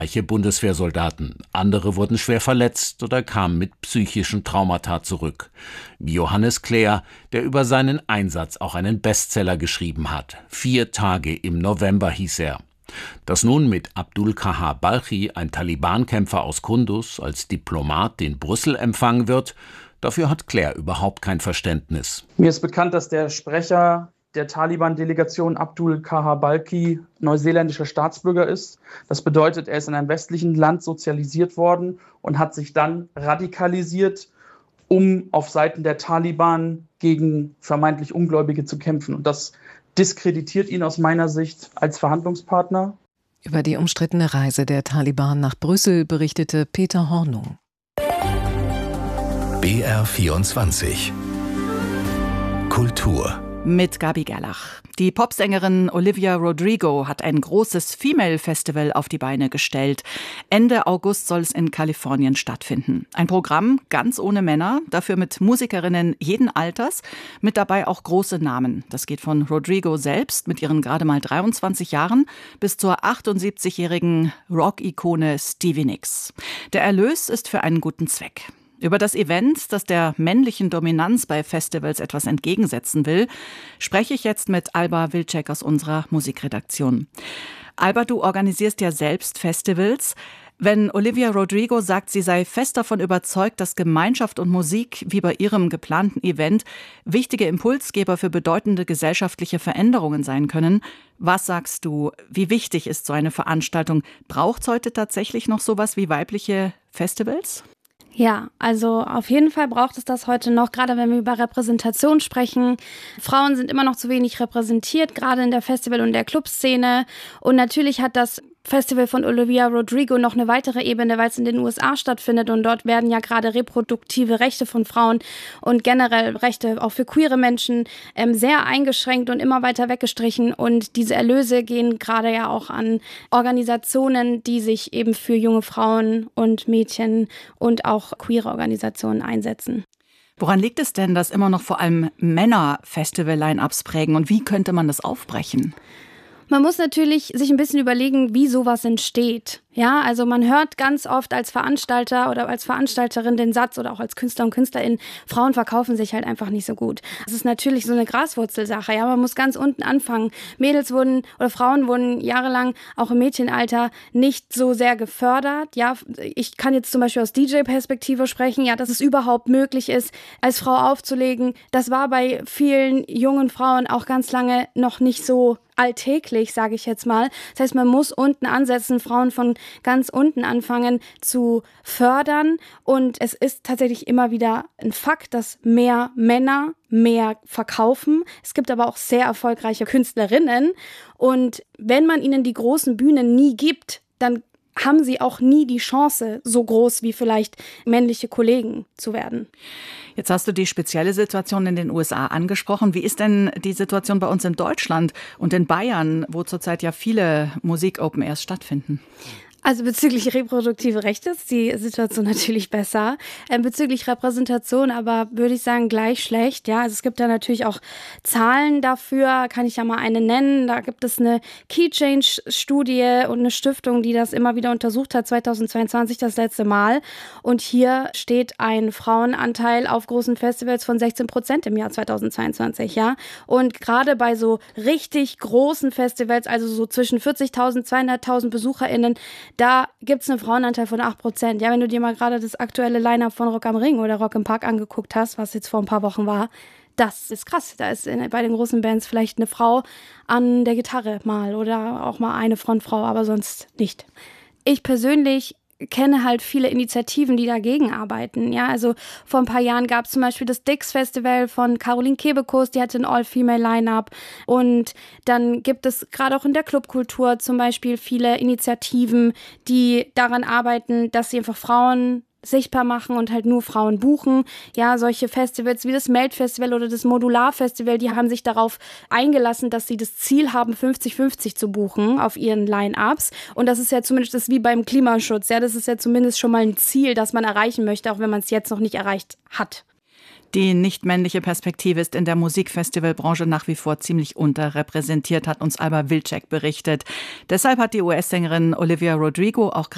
Bundeswehrsoldaten. Andere wurden schwer verletzt oder kamen mit psychischen Traumata zurück. Wie Johannes Clare, der über seinen Einsatz auch einen Bestseller geschrieben hat. 4 Tage im November hieß er. Dass nun mit Abdul Kahar Balchi, ein Taliban-Kämpfer aus Kunduz, als Diplomat in Brüssel empfangen wird, dafür hat Clare überhaupt kein Verständnis. Mir ist bekannt, dass der Sprecher der Taliban-Delegation Abdul Kahar Balchi neuseeländischer Staatsbürger ist. Das bedeutet, er ist in einem westlichen Land sozialisiert worden und hat sich dann radikalisiert, um auf Seiten der Taliban gegen vermeintlich Ungläubige zu kämpfen. Und das diskreditiert ihn aus meiner Sicht als Verhandlungspartner. Über die umstrittene Reise der Taliban nach Brüssel berichtete Peter Hornung. BR24 Kultur mit Gabi Gerlach. Die Popsängerin Olivia Rodrigo hat ein großes Female Festival auf die Beine gestellt. Ende August soll es in Kalifornien stattfinden. Ein Programm ganz ohne Männer, dafür mit Musikerinnen jeden Alters, mit dabei auch große Namen. Das geht von Rodrigo selbst mit ihren gerade mal 23 Jahren bis zur 78-jährigen Rock-Ikone Stevie Nicks. Der Erlös ist für einen guten Zweck. Über das Event, das der männlichen Dominanz bei Festivals etwas entgegensetzen will, spreche ich jetzt mit Alba Wilczek aus unserer Musikredaktion. Alba, du organisierst ja selbst Festivals. Wenn Olivia Rodrigo sagt, sie sei fest davon überzeugt, dass Gemeinschaft und Musik, wie bei ihrem geplanten Event, wichtige Impulsgeber für bedeutende gesellschaftliche Veränderungen sein können, was sagst du, wie wichtig ist so eine Veranstaltung? Braucht es heute tatsächlich noch sowas wie weibliche Festivals? Ja, also auf jeden Fall braucht es das heute noch, gerade wenn wir über Repräsentation sprechen. Frauen sind immer noch zu wenig repräsentiert, gerade in der Festival- und der Clubszene. Und natürlich hat das Festival von Olivia Rodrigo noch eine weitere Ebene, weil es in den USA stattfindet und dort werden ja gerade reproduktive Rechte von Frauen und generell Rechte auch für queere Menschen sehr eingeschränkt und immer weiter weggestrichen und diese Erlöse gehen gerade ja auch an Organisationen, die sich eben für junge Frauen und Mädchen und auch queere Organisationen einsetzen. Woran liegt es denn, dass immer noch vor allem Männer Festival-Line-Ups prägen und wie könnte man das aufbrechen? Man muss natürlich sich ein bisschen überlegen, wie sowas entsteht. Ja, also man hört ganz oft als Veranstalter oder als Veranstalterin den Satz oder auch als Künstler und Künstlerin, Frauen verkaufen sich halt einfach nicht so gut. Das ist natürlich so eine Graswurzelsache, ja, man muss ganz unten anfangen. Frauen wurden jahrelang auch im Mädchenalter nicht so sehr gefördert. Ja, ich kann jetzt zum Beispiel aus DJ-Perspektive sprechen, ja, dass es überhaupt möglich ist, als Frau aufzulegen. Das war bei vielen jungen Frauen auch ganz lange noch nicht so alltäglich, sage ich jetzt mal. Das heißt, man muss unten ansetzen, Frauen von ganz unten anfangen zu fördern. Und es ist tatsächlich immer wieder ein Fakt, dass mehr Männer mehr verkaufen. Es gibt aber auch sehr erfolgreiche Künstlerinnen. Und wenn man ihnen die großen Bühnen nie gibt, dann haben sie auch nie die Chance, so groß wie vielleicht männliche Kollegen zu werden. Jetzt hast du die spezielle Situation in den USA angesprochen. Wie ist denn die Situation bei uns in Deutschland und in Bayern, wo zurzeit ja viele Musik-Open-Airs stattfinden? Also bezüglich reproduktive Rechte ist die Situation natürlich besser. Bezüglich Repräsentation aber würde ich sagen gleich schlecht. Ja, also es gibt da natürlich auch Zahlen dafür, kann ich ja mal eine nennen. Da gibt es eine Key Change-Studie und eine Stiftung, die das immer wieder untersucht hat, 2022 das letzte Mal. Und hier steht ein Frauenanteil auf großen Festivals von 16% im Jahr 2022. Ja, und gerade bei so richtig großen Festivals, also so zwischen 40.000, 200.000 BesucherInnen, da gibt es einen Frauenanteil von 8%. Ja, wenn du dir mal gerade das aktuelle Line-Up von Rock am Ring oder Rock im Park angeguckt hast, was jetzt vor ein paar Wochen war, das ist krass. Da ist bei den großen Bands vielleicht eine Frau an der Gitarre mal oder auch mal eine Frontfrau, aber sonst nicht. Ich persönlich kenne halt viele Initiativen, die dagegen arbeiten. Ja, also vor ein paar Jahren gab es zum Beispiel das Dix-Festival von Caroline Kebekus, die hatte ein All-Female-Line-Up. Und dann gibt es gerade auch in der Clubkultur zum Beispiel viele Initiativen, die daran arbeiten, dass sie einfach Frauen sichtbar machen und halt nur Frauen buchen. Ja, solche Festivals wie das Melt-Festival oder das Modular-Festival, die haben sich darauf eingelassen, dass sie das Ziel haben, 50-50 zu buchen auf ihren Line-Ups. Und das ist ja zumindest das wie beim Klimaschutz. Ja, das ist ja zumindest schon mal ein Ziel, das man erreichen möchte, auch wenn man es jetzt noch nicht erreicht hat. Die nicht-männliche Perspektive ist in der Musikfestivalbranche nach wie vor ziemlich unterrepräsentiert, hat uns Alba Wilczek berichtet. Deshalb hat die US-Sängerin Olivia Rodrigo auch